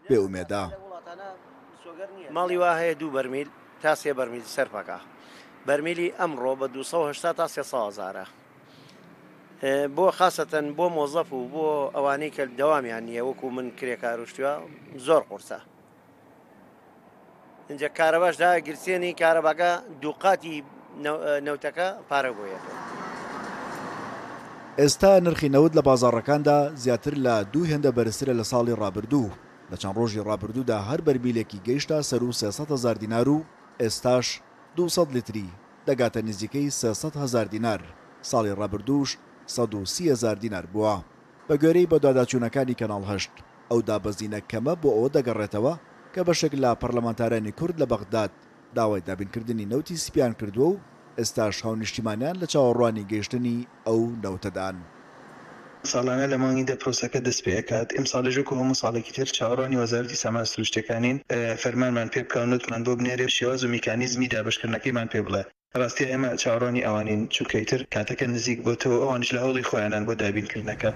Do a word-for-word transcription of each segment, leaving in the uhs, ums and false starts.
بێئومێدە. ماڵی وا هەیە دوو بەرمیل تا سێ بەرمیل سەرپەکە. بەرمیلی ئەمڕۆ بە دووسە و هەشتا تا سێسە هەزارە. بۆ خاستەن بۆ مۆزەف و بۆ ئەوانەی کە دەوامیان نییە وەکو من کرێکار وشتووە زۆر قورسە. اینجا کارەباشدا گرسێنی کارەباکە دووقاتی نەوتەکە پارە بۆیەوە. ئێستا نرخی نەوت لە بازاڕەکاندا زیاتر لە دوو هێندە بەرزترە لە ساڵی ڕابردوو. لە چەند ڕۆژی ڕابردوودا هەر بەرمیلێکی گەیشتە سەر و سێسەد هەزار دینار و ئێستاش دووسەد لیتری دەگاتە نزیکەی سێسەد هەزار دینار. ساڵی ڕابردووش سەد و سی هەزار دینار بووە. بە گوێرەی بە داداچوونەکانی کەناڵ هەشت ئەو دابەزینە کەمە بۆ ئەوە دەگەڕێتەوە کە بەشێک لە پەرلەمانتارانی کورد لە بەغداد داوای دابینکردنی نەوتی سپیان کردووە و ئێستاش هاونیشتیمانیان لە چاوەڕوانی گەیشتنی ئەو نەوتەدان. ساڵانە لە مانگیدا پرۆسەکە دەست پێ ئەکات. ئەمساڵیش وەکو هەموو ساڵێکی تر چاوەڕوانی وەزارەتی سەما سروشتەکانین فەرمانمان پێ بکەونتمان بۆ بنێرێ شێواز و میکانیزمی دابشکردنەکەیمان پێ بڵێ. ڕاستی ئێمە چاوەڕوانی ئەوانین چونکەیتر کاتەکە نزیک بۆتەوە ئەوانش لە هەوڵی خۆیانان بۆ دابینکردنەکە.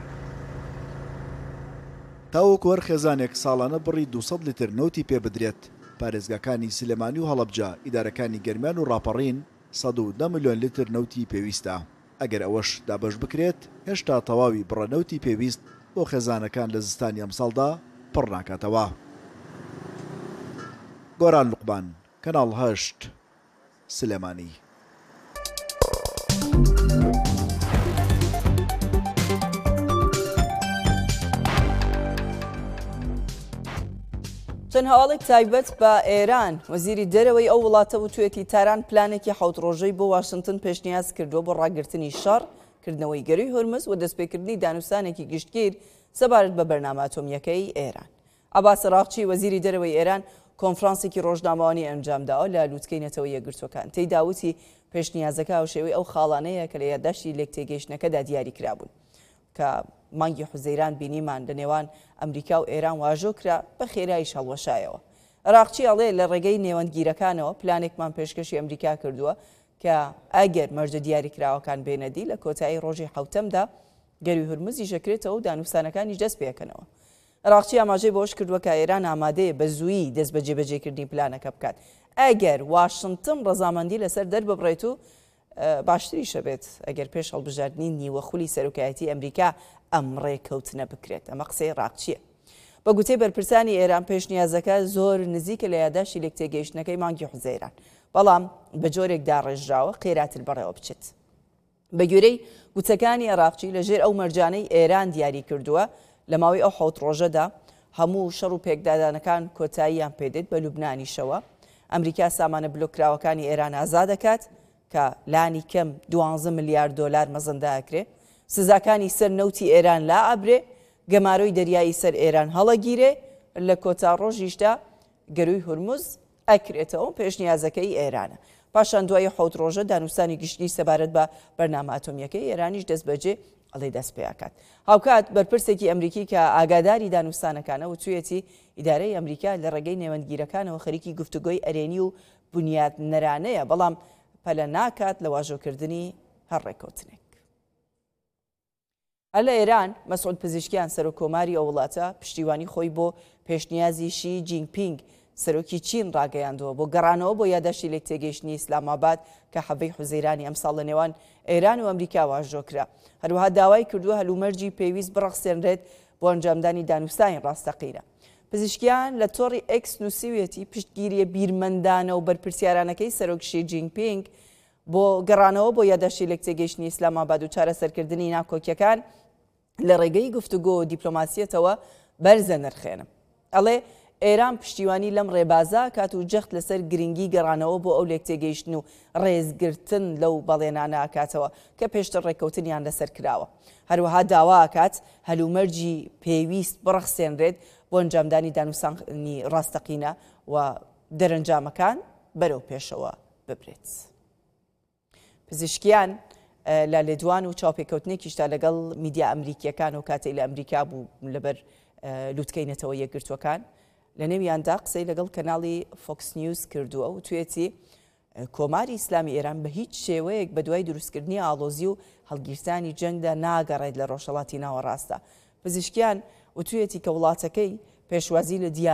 تاوەکو وەر خێزانێک ساڵانە بڕی دووسەد لیتر نەوتی پێ بدرێت. پارێزگاکانی سلێمانی و هەڵەبجە ئیدارەکانی گەرمیان و ڕاپەڕین سەد و دە ملیۆن لیتر نەوتی پێویستە. ئەگەر ئەوەش دابەش بکرێت هێشتا تەواوی بڕەنەوتی پێویست بۆ خێزانەکان لە زستانی ئەمساڵدا پڕ ناکاتەوە. گۆران لوقمان، کەناڵ هەشت، سلێمانی. چەند هەواڵێک تایبەت بە ئێران وەزیری دەرەوەی ئەو وڵاتە وتوێتی تاران پلانێکی حەوت ڕۆژەی بۆ واشنگتن پێشنیاز کردووە بۆ ڕاگررتنی شەڕ کردنەوەی گەروی هورمز و دەستپێکردنی دانووسانێکی گشتگیر سەبارەت بە بەرنامە ئاتۆمیەکەی ئێران. عەباس عراقچی وەزیری دەرەوەی ئێران کۆنفرانسێکی ڕۆژنامەوانی ئەنجامداوە لە لووتکەی نەتەوەی یەکگرتوەکان. تێیدا وتی پێشنیازەکە و شێوەی ئەو خاڵانەیە کە لە یادداشتی لێک تێگەیشتنەکەدا دیاری کرابوون کە مانگی حوزەیران بینیمان لە نێوان ئەمریکا و ئێران واژۆ کرا بە خێرایی هەڵوەشایەوە. عراقچی ئەڵێ لە ڕێگەی نێوەندگیرەکانەوە پلانێکمان پێشکەشی ئەمریکا کردووە کە ئەگەر مەرجە دیاریکراوەکان بێنەدی لە کۆتایی ڕۆژی حەوتەمدا گەروی هورمزی ژەکرێتەوە و دانووسانەکانیش دەست پێکەنەوە. عراقچی ئاماژەی بۆش کردووە کە ئێران ئامادەیە بە زوویی دەست بە جێبەجێکردنی پلانەکە بکات. ئەگەر واشنگتن ڕەزامەندی لەسەر دەرببڕێت و باشتریشە بێت ئەگەر پێش هەڵبژاردننی نیوەخولی سەرۆکایەتی ئەمریکا ئەم ڕێکەوتنە بکرێت. ئەمە قسەی عراقچیە. بە گوتەی بەرپرسانی ئێران پێشنیازەکە زۆر نزیکە لە یادداشتی لێک تێگەیشتنەکەی مانگی حوزەیران، بەڵام بە جۆرێک داڕێژراوە قێراتر بەڕێوە بچێت. بە گوێرەی گوتەکانی عراقچی لەژێر ئەو مەرجانەی ئێران دیاری کردووە لە ماوەی ئەو حەوت ڕۆژەدا هەموو شەڕ و پێکدادانەکان کۆتاییان پێدێت بە لوبنانیشەوە. ئەمریکا سامانە بلۆکراوەکانی ئێران ئازاد دەکات کە لانی کەم دوانزە ملیارد دۆلار مەزەنداکرێ، سزاکانی سەر نەوتی ئێران لا ئەبرێ، گەماروی دەریایی سەر ئێران هەڵەگیرێ، لە کۆتا ڕۆژیشدا گەروی هورمز ئەکرێتەوە پێشنیازەکەی ئێرانە. پاشان دوای حەوت ڕۆژە دانووسانی گشتی سەبارەت بە بەرنامە ئاتۆمیەکەی ئێرانیش دەست بەجێ ئەڵێ دەست پێیاکات. هاوکات بەرپرسێکی ئەمریکی کە ئاگاداری دانووسانەکانە وتوێتی ئیدارەی ئەمریکا لە ڕێگەی نێوەندگیرەکانەوە خەریکی گفتوگۆی ئەرێنی و بنیاد نەرانەیە، بەڵام پەلە ناکات لە واژۆکردنی هەر ڕێکەوتنێک. هەر لە ئێران مەسعود پزیشکیان سەرۆکۆماری ئەو وڵاتە پشتیوانی خۆی بۆ پێشنیازی شی جینپینگ سەرۆکی چین ڕاگەیاندەوە بۆ گەڕانەوە بۆ یادداشتی لێک تێگەیشتنی ئیسلاماباد کە حەڤەی حوزەیرانی ئەمساڵ لە نێوان ئێران و ئەمریکا واژۆکرا. هەروەها داوای کردووە هەلومەرجی پێویست بڕەخسێنرێت بۆ ئەنجامدانی دانووسانی ڕاستەقینە. پزیشکیان لە تۆڕی ئێکس نووسیوێتی پشتگیریە بیرمەندانە و بەرپرسیارانەکەی سەرۆک شی جینپینگ بۆ گەڕانەوە بۆ یادداشتی لێک تێگەیشتنی ئیسلاماباد و چارەسەرکردنی ناکۆکیەکان لە ڕێگەی گفتوگۆ و دیپلۆماسیەتەوە بەرزە نرخێنم. ئەڵێ ئێران پشتیوانی لەم ڕێبازە کات و جەخت لەسەر گرنگی گەڕانەوە بۆ ئەو لێک تێگەیشتن و ڕێزگرتن لەو بەڵێنانە ئاکاتەوە کە پێشتر ڕێکەوتنیان لەسەر کراوە. هەروەها داوا ئاکات هەلومەرجی پێویست بڕەخسێنرێت بۆ ئەنجامدانی دانووسانی ڕاستەقینە و دەرەنجامەکان بەرەو پێشەوە ببرێت. پزیشکیان لە لێدوان و چاوپێکەوتنێکیشتا لەگەڵ میدیا ئەمریکیەکان و کاتێک لە ئەمریکا بوو لەبەر لووتکەی نەتەوە یەکگرتوەکان لە نێویاندا قسەی لەگەڵ کەناڵی فۆکس نیوز کردووە و توێتی کۆماری ئیسلامی ئێران بە هیچ شێوەیەک بە دوای دروستکردنی ئاڵۆزی و هەڵگیرتانی جەنگدا ناگەڕێت لە ڕۆژهەڵاتی ناوەڕاستە. پزیشکیان وتوێتی کە وڵاتەکەی پێشوازی لە دیار